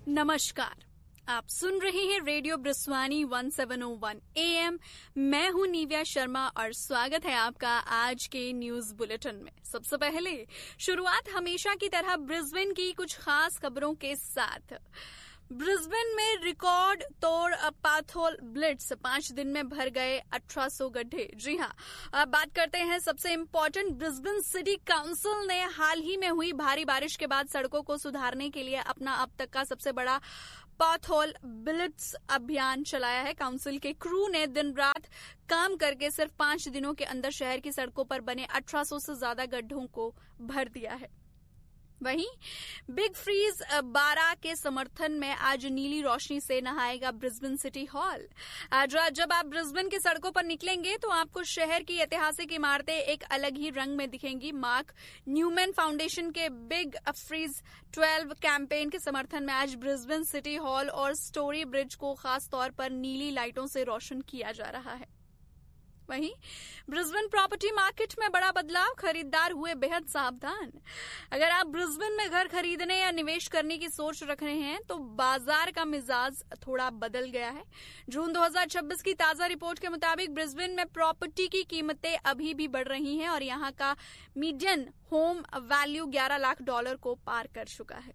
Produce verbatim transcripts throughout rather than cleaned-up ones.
नमस्कार, आप सुन रहे हैं radio ब्रिस्वानी one seven O one A M. मैं हूं निव्या शर्मा और स्वागत है आपका आज के न्यूज बुलेटिन में। सबसे पहले शुरुआत हमेशा की तरह ब्रिस्बेन की कुछ खास खबरों के साथ। ब्रिस्बेन में रिकॉर्ड तोड़ पाथोल ब्लिट्स, पांच दिन में भर गए अठारह सौ गड्ढे। जी हाँ, अब बात करते हैं सबसे इम्पोर्टेंट। ब्रिस्बेन सिटी काउंसिल ने हाल ही में हुई भारी बारिश के बाद सड़कों को सुधारने के लिए अपना अब तक का सबसे बड़ा पाथोल ब्लिट्स अभियान चलाया है। काउंसिल के क्रू ने दिन रात काम करके सिर्फ पांच दिनों के अंदर शहर की सड़कों पर बने अठारह सौ से ज्यादा गड्ढों को भर दिया है। वहीं बिग फ्रीज बारह के समर्थन में आज नीली रोशनी से नहाएगा ब्रिस्बेन सिटी हॉल। आज रात जब आप ब्रिस्बेन की सड़कों पर निकलेंगे तो आपको शहर की ऐतिहासिक इमारतें एक अलग ही रंग में दिखेंगी। मार्क न्यूमैन फाउंडेशन के बिग फ्रीज ट्वेल्व कैंपेन के समर्थन में आज ब्रिस्बेन सिटी हॉल और स्टोरी ब्रिज को खास तौर पर नीली लाइटों से रोशन किया जा रहा है। वहीं ब्रिस्बेन प्रॉपर्टी मार्केट में बड़ा बदलाव, खरीदार हुए बेहद सावधान। अगर आप ब्रिस्बेन में घर खरीदने या निवेश करने की सोच रख रहे हैं तो बाजार का मिजाज थोड़ा बदल गया है। जून दो हज़ार छब्बीस की ताजा रिपोर्ट के मुताबिक ब्रिस्बेन में प्रॉपर्टी की कीमतें अभी भी बढ़ रही हैं और यहां का मीडियन होम वैल्यू ग्यारह लाख डॉलर को पार कर चुका है।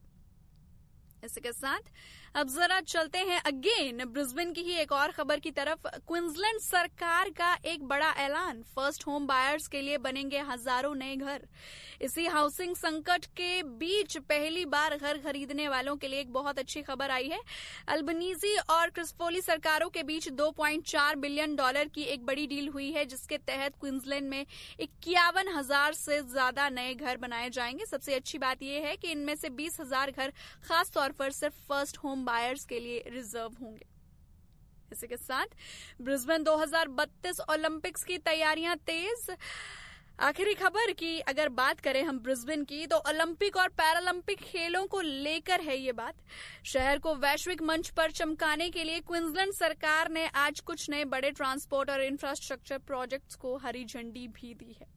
इसी के साथ अब जरा चलते हैं अगेन ब्रिस्बेन की ही एक और खबर की तरफ। क्वींसलैंड सरकार का एक बड़ा ऐलान, फर्स्ट होम बायर्स के लिए बनेंगे हजारों नए घर। इसी हाउसिंग संकट के बीच पहली बार घर खरीदने वालों के लिए एक बहुत अच्छी खबर आई है। अल्बनीजी और क्रिस्पोली सरकारों के बीच दो पॉइंट चार बिलियन डॉलर की एक बड़ी डील हुई है, जिसके तहत क्वींसलैंड में इक्यावन हजार से ज्यादा नए घर बनाए जाएंगे। सबसे अच्छी बात यह है कि इनमें से बीस हजार घर खास तौर पर सिर्फ फर्स्ट होम बायर्स के लिए रिजर्व होंगे। इसी के साथ ब्रिस्बेन दो हज़ार बत्तीस ओलंपिक्स की तैयारियां तेज। आखिरी खबर की अगर बात करें हम ब्रिस्बेन की, तो ओलंपिक और पैरालंपिक खेलों को लेकर है ये बात। शहर को वैश्विक मंच पर चमकाने के लिए क्वींसलैंड सरकार ने आज कुछ नए बड़े ट्रांसपोर्ट और इंफ्रास्ट्रक्चर प्रोजेक्ट्स को हरी झंडी भी दी है।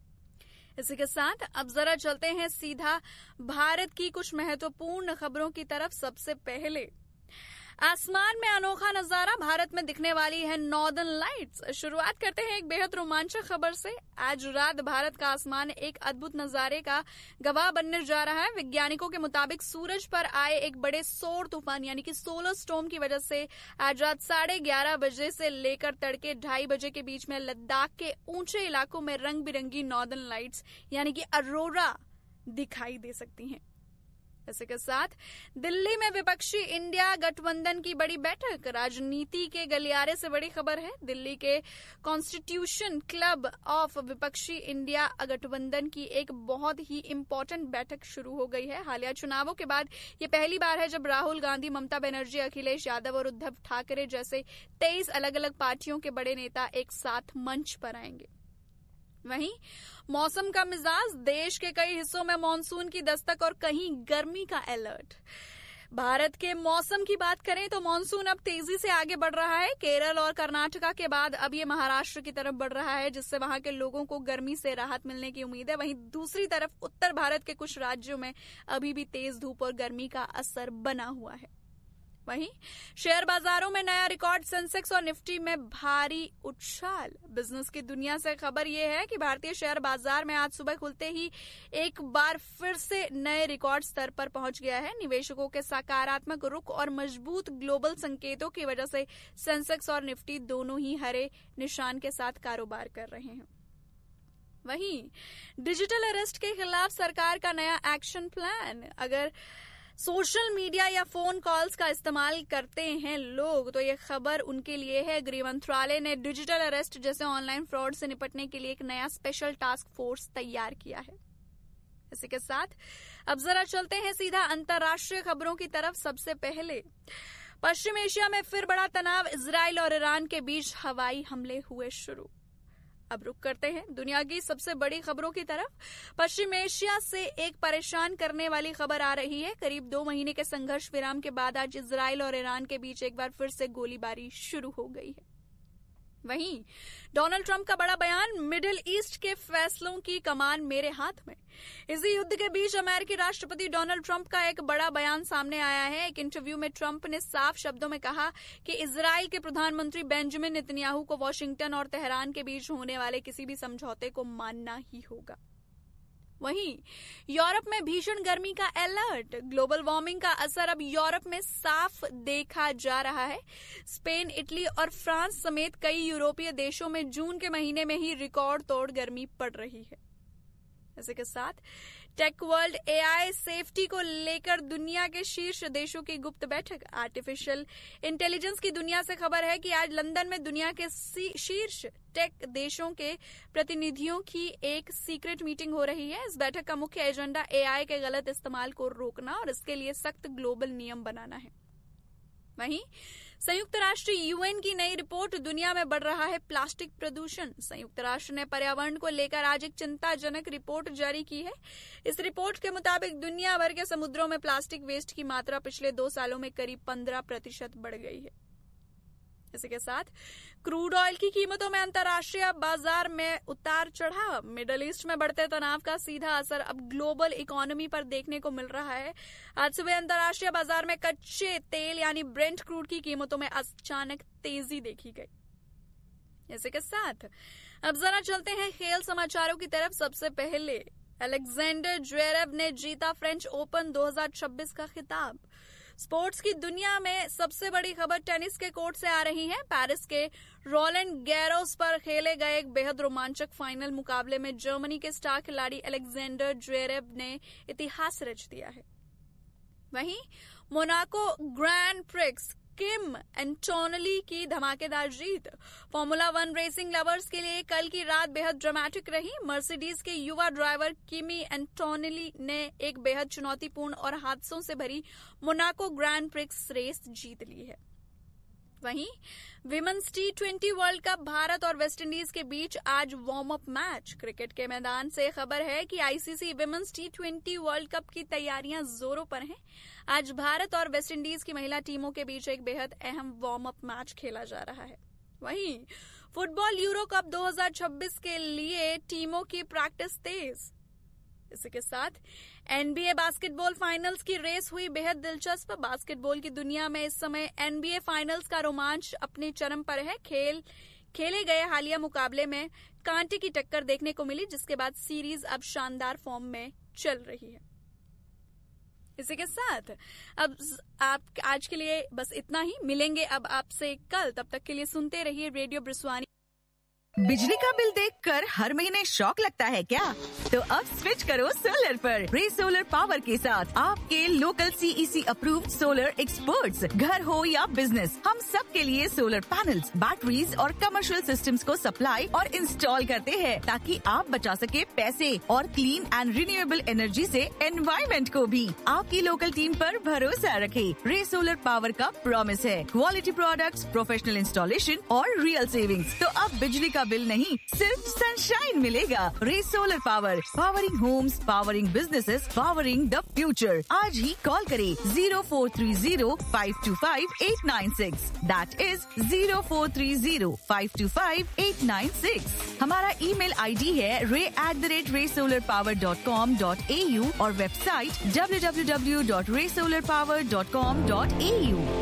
इसी के साथ अब जरा चलते हैं सीधा भारत की कुछ महत्वपूर्ण खबरों की तरफ। सबसे पहले आसमान में अनोखा नजारा, भारत में दिखने वाली है नॉर्दर्न लाइट्स। शुरुआत करते हैं एक बेहद रोमांचक खबर से। आज रात भारत का आसमान एक अद्भुत नजारे का गवाह बनने जा रहा है। वैज्ञानिकों के मुताबिक सूरज पर आए एक बड़े सौर तूफान यानी कि सोलर स्टॉर्म की वजह से आज रात साढ़े ग्यारह बजे से लेकर तड़के ढाई बजे के बीच में लद्दाख के ऊंचे इलाकों में रंग बिरंगी नॉर्दर्न लाइट्स यानी कि अरोरा दिखाई दे सकती हैं। इसी के साथ दिल्ली में विपक्षी इंडिया गठबंधन की बड़ी बैठक, राजनीति के गलियारे से बड़ी खबर है। दिल्ली के कॉन्स्टिट्यूशन क्लब ऑफ विपक्षी इंडिया गठबंधन की एक बहुत ही इंपॉर्टेंट बैठक शुरू हो गई है। हालिया चुनावों के बाद ये पहली बार है जब राहुल गांधी, ममता बनर्जी, अखिलेश यादव और उद्धव ठाकरे जैसे तेईस अलग अलग पार्टियों के बड़े नेता एक साथ मंच पर आएंगे। वहीं मौसम का मिजाज, देश के कई हिस्सों में मानसून की दस्तक और कहीं गर्मी का अलर्ट। भारत के मौसम की बात करें तो मानसून अब तेजी से आगे बढ़ रहा है। केरल और कर्नाटका के बाद अब ये महाराष्ट्र की तरफ बढ़ रहा है, जिससे वहां के लोगों को गर्मी से राहत मिलने की उम्मीद है। वहीं दूसरी तरफ उत्तर भारत के कुछ राज्यों में अभी भी तेज धूप और गर्मी का असर बना हुआ है। वहीं शेयर बाजारों में नया रिकॉर्ड, सेंसेक्स और निफ्टी में भारी उछाल। बिजनेस की दुनिया से खबर यह है कि भारतीय शेयर बाजार में आज सुबह खुलते ही एक बार फिर से नए रिकॉर्ड स्तर पर पहुंच गया है। निवेशकों के सकारात्मक रुख और मजबूत ग्लोबल संकेतों की वजह से सेंसेक्स और निफ्टी दोनों ही हरे निशान के साथ कारोबार कर रहे हैं। वहीं डिजिटल अरेस्ट के खिलाफ सरकार का नया एक्शन प्लान। अगर सोशल मीडिया या फोन कॉल्स का इस्तेमाल करते हैं लोग तो ये खबर उनके लिए है। गृह मंत्रालय ने डिजिटल अरेस्ट जैसे ऑनलाइन फ्रॉड से निपटने के लिए एक नया स्पेशल टास्क फोर्स तैयार किया है। इसी के साथ अब जरा चलते हैं सीधा अंतर्राष्ट्रीय खबरों की तरफ। सबसे पहले पश्चिम एशिया में फिर बड़ा तनाव, इजराइल और ईरान के बीच हवाई हमले हुए शुरू। अब रुक करते हैं दुनिया की सबसे बड़ी खबरों की तरफ। पश्चिम एशिया से एक परेशान करने वाली खबर आ रही है। करीब दो महीने के संघर्ष विराम के बाद आज इजराइल और ईरान के बीच एक बार फिर से गोलीबारी शुरू हो गई है। वहीं डोनाल्ड ट्रंप का बड़ा बयान, मिडिल ईस्ट के फैसलों की कमान मेरे हाथ में। इसी युद्ध के बीच अमेरिकी राष्ट्रपति डोनाल्ड ट्रंप का एक बड़ा बयान सामने आया है। एक इंटरव्यू में ट्रंप ने साफ शब्दों में कहा कि इजराइल के प्रधानमंत्री बेंजामिन नेतन्याहू को वॉशिंगटन और तेहरान के बीच होने वाले किसी भी समझौते को मानना ही होगा। वहीं यूरोप में भीषण गर्मी का अलर्ट, ग्लोबल वार्मिंग का असर अब यूरोप में साफ देखा जा रहा है। स्पेन, इटली और फ्रांस समेत कई यूरोपीय देशों में जून के महीने में ही रिकॉर्ड तोड़ गर्मी पड़ रही है। इसी के साथ टेक वर्ल्ड एआई सेफ्टी को लेकर दुनिया के शीर्ष देशों की गुप्त बैठक। आर्टिफिशियल इंटेलिजेंस की दुनिया से खबर है कि आज लंदन में दुनिया के शीर्ष टेक देशों के प्रतिनिधियों की एक सीक्रेट मीटिंग हो रही है। इस बैठक का मुख्य एजेंडा एआई के गलत इस्तेमाल को रोकना और इसके लिए सख्त ग्लोबल नियम बनाना है। वहीं संयुक्त राष्ट्र यूएन की नई रिपोर्ट, दुनिया में बढ़ रहा है प्लास्टिक प्रदूषण। संयुक्त राष्ट्र ने पर्यावरण को लेकर आज एक चिंताजनक रिपोर्ट जारी की है। इस रिपोर्ट के मुताबिक दुनिया भर के समुद्रों में प्लास्टिक वेस्ट की मात्रा पिछले दो सालों में करीब पंद्रह प्रतिशत बढ़ गई है। इसी के साथ क्रूड ऑयल की कीमतों में अंतर्राष्ट्रीय बाजार में उतार चढ़ाव। मिडल ईस्ट में बढ़ते तनाव का सीधा असर अब ग्लोबल इकोनॉमी पर देखने को मिल रहा है। आज सुबह अंतर्राष्ट्रीय बाजार में कच्चे तेल यानी ब्रेंट क्रूड की कीमतों में अचानक तेजी देखी गई। इसी के साथ अब जरा चलते हैं खेल समाचारों की तरफ। सबसे पहले अलेक्जेंडर ज्वेरेव ने जीता फ्रेंच ओपन दो हज़ार छब्बीस का खिताब। स्पोर्ट्स की दुनिया में सबसे बड़ी खबर टेनिस के कोर्ट से आ रही है। पेरिस के रोलैंड गैरोस पर खेले गए एक बेहद रोमांचक फाइनल मुकाबले में जर्मनी के स्टार खिलाड़ी अलेक्जेंडर ज्वेरेव ने इतिहास रच दिया है। वहीं मोनाको ग्रैंड प्रिक्स, किम एंटोनली की धमाकेदार जीत। फॉर्मूला वन रेसिंग लवर्स के लिए कल की रात बेहद ड्रामेटिक रही। मर्सिडीज के युवा ड्राइवर किमी एंटोनली ने एक बेहद चुनौतीपूर्ण और हादसों से भरी मोनाको ग्रैंड प्रिक्स रेस जीत ली है। वहीं women's T twenty world cup, Bharat और वेस्टइंडीज के बीच आज वार्म अप मैच। क्रिकेट के मैदान से खबर है कि ICC women's T twenty world cup की तैयारियां जोरों पर हैं। आज भारत और वेस्टइंडीज की महिला टीमों के बीच एक बेहद अहम वार्म अप मैच खेला जा रहा है। वहीं फुटबॉल यूरो कप दो हज़ार छब्बीस के लिए टीमों की प्रैक्टिस तेज। इसी के साथ एनबीए बास्केटबॉल फाइनल्स की रेस हुई बेहद दिलचस्प। बास्केटबॉल की दुनिया में इस समय एनबीए फाइनल्स का रोमांच अपने चरम पर है। खेल खेले गए हालिया मुकाबले में कांटे की टक्कर देखने को मिली, जिसके बाद सीरीज अब शानदार फॉर्म में चल रही है। इसी के साथ अब आप आज के लिए बस इतना ही। मिलेंगे अब आपसे कल, तब तक के लिए सुनते रहिए रेडियो ब्रिस्वानी। बिजली का बिल देखकर हर महीने शॉक लगता है क्या? तो अब स्विच करो सोलर पर। रे सोलर पावर के साथ आपके local CEC approved solar experts. घर हो या बिजनेस, हम सब के लिए सोलर पैनल्स, बैटरीज और कमर्शियल सिस्टम्स को सप्लाई और इंस्टॉल करते हैं, ताकि आप बचा सके पैसे और क्लीन एंड रिन्यूएबल एनर्जी से एनवायरमेंट को भी। आपकी लोकल टीम पर भरोसा रखें। रे सोलर पावर का प्रॉमिस है क्वालिटी प्रोडक्ट्स, प्रोफेशनल इंस्टॉलेशन और रियल सेविंग्स। तो अब बिजली का बिल नहीं, सिर्फ सनशाइन मिलेगा। रे solar power, powering Holmes, powering businesses, powering the future. आज ही कॉल करें zero four three zero five to five eight nine six. That is zero four three zero five to five eight nine six. हमारा email ID है रे at the rate रे solar power dot com dot A you और website W W W dot रे solar power dot com dot A you.